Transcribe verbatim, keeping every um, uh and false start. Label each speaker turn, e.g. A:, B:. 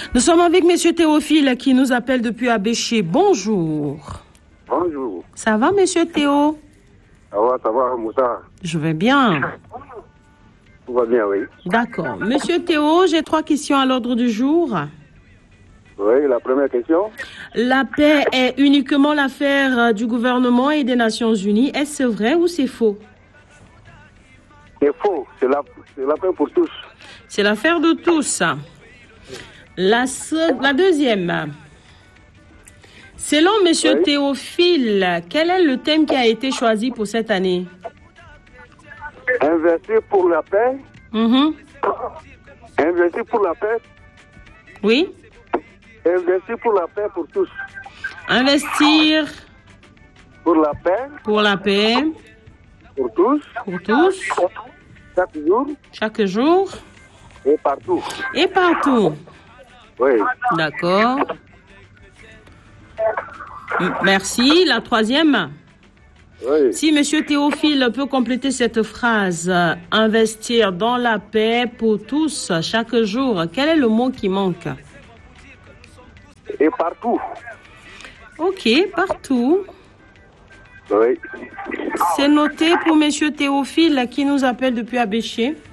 A: Nous sommes avec Monsieur Théophile qui nous appelle depuis Abéché. Bonjour.
B: Bonjour.
A: Ça va, Monsieur Théo?
B: Ça va, ça va, Moussa?
A: Je vais bien.
B: Tout va bien, oui.
A: D'accord. Monsieur Théo, j'ai trois questions à l'ordre du jour.
B: Oui, la première question.
A: La paix est uniquement l'affaire du gouvernement et des Nations Unies. Est-ce vrai ou c'est faux?
B: C'est faux. C'est la, c'est la paix pour tous.
A: C'est l'affaire de tous. La, se- la deuxième. Selon Monsieur
B: Oui.
A: Théophile, quel est le thème qui a été choisi pour cette année?
B: Investir pour la paix.
A: Mhm.
B: Investir pour la paix.
A: Oui.
B: Investir pour la paix pour tous.
A: Investir
B: Pour la paix,
A: pour la paix,
B: pour tous,
A: pour tous,
B: chaque jour
A: chaque jour
B: et partout.
A: et partout.
B: Oui.
A: D'accord. M- Merci. La troisième.
B: Oui.
A: Si Monsieur Théophile peut compléter cette phrase, euh, investir dans la paix pour tous, chaque jour, quel est le mot qui manque?
B: Et partout.
A: Ok, partout.
B: Oui.
A: C'est noté pour Monsieur Théophile qui nous appelle depuis Abéché.